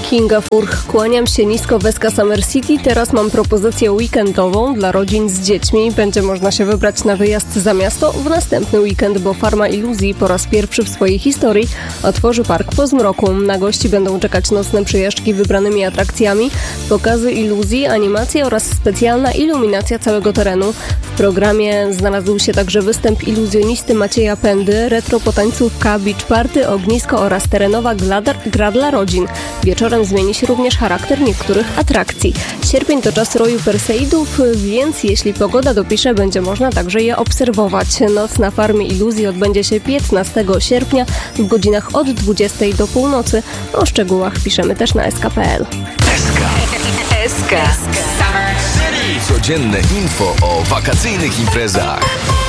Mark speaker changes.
Speaker 1: Kinga Furch. Kłaniam się nisko w SK Summer City. Teraz mam propozycję weekendową dla rodzin z dziećmi. Będzie można się wybrać na wyjazd za miasto w następny weekend, bo Farma Iluzji po raz pierwszy w swojej historii otworzy park po zmroku. Na gości będą czekać nocne przejażdżki wybranymi atrakcjami, pokazy iluzji, animacje oraz specjalna iluminacja całego terenu. W programie znalazł się także występ iluzjonisty Macieja Pędy, retro potańcówka, beach party, ognisko oraz terenowa gra dla rodzin. Wieczorem zmieni się również charakter niektórych atrakcji. Sierpień to czas roju Perseidów, więc jeśli pogoda dopisze, będzie można także je obserwować. Noc na Farmie Iluzji odbędzie się 15 sierpnia w godzinach od 20 do północy. O szczegółach piszemy też na sk.pl.
Speaker 2: SK Summer City. Codzienne info o wakacyjnych imprezach.